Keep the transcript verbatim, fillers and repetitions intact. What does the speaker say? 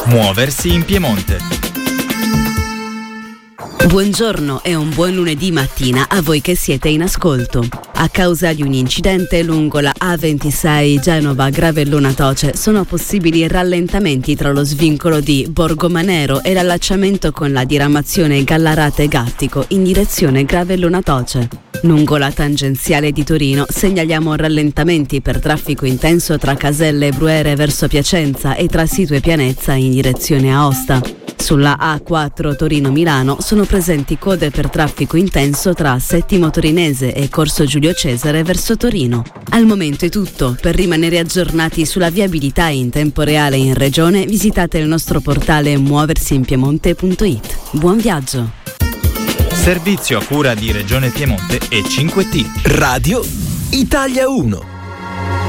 Muoversi in Piemonte. Buongiorno e un buon lunedì mattina a voi che siete in ascolto. A causa di un incidente lungo la A ventisei Genova-Gravellona Toce sono possibili rallentamenti tra lo svincolo di Borgomanero e l'allacciamento con la diramazione Gallarate-Gattico in direzione Gravellona Toce. Lungo la tangenziale di Torino segnaliamo rallentamenti per traffico intenso tra Caselle e Bruere verso Piacenza e tra Situ e Pianezza in direzione Aosta. Sulla A quattro Torino-Milano sono presenti code per traffico intenso tra Settimo Torinese e Corso Giulio Cesare verso Torino. Al momento è tutto. Per rimanere aggiornati sulla viabilità in tempo reale in regione, visitate il nostro portale muoversiinpiemonte punto it. Buon viaggio! Servizio a cura di Regione Piemonte e cinque T. Radio Italia uno.